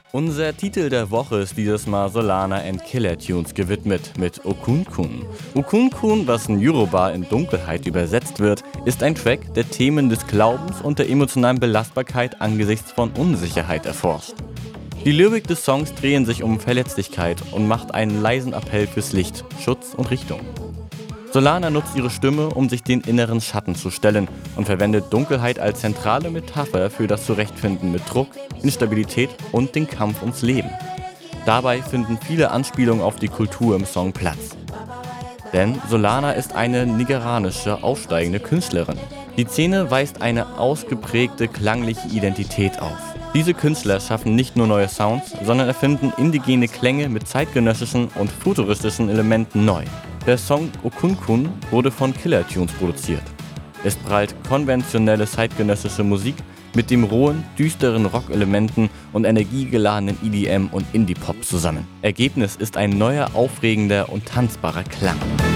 Unser Titel der Woche ist dieses Mal Solana and Killer Tunes gewidmet mit Okunkun. Okunkun, was in Yoruba in Dunkelheit übersetzt wird, ist ein Track, der Themen des Glaubens und der emotionalen Belastbarkeit angesichts von Unsicherheit erforscht. Die Lyrik des Songs drehen sich um Verletzlichkeit und macht einen leisen Appell fürs Licht, Schutz und Richtung. Solana nutzt ihre Stimme, um sich den inneren Schatten zu stellen und verwendet Dunkelheit als zentrale Metapher für das Zurechtfinden mit Druck, Instabilität und den Kampf ums Leben. Dabei finden viele Anspielungen auf die Kultur im Song Platz. Denn Solana ist eine nigerianische aufsteigende Künstlerin. Die Szene weist eine ausgeprägte klangliche Identität auf. Diese Künstler schaffen nicht nur neue Sounds, sondern erfinden indigene Klänge mit zeitgenössischen und futuristischen Elementen neu. Der Song Okunkun wurde von Killer Tunes produziert. Es prallt konventionelle zeitgenössische Musik mit dem rohen, düsteren Rock-Elementen und energiegeladenen EDM und Indie-Pop zusammen. Ergebnis ist ein neuer, aufregender und tanzbarer Klang.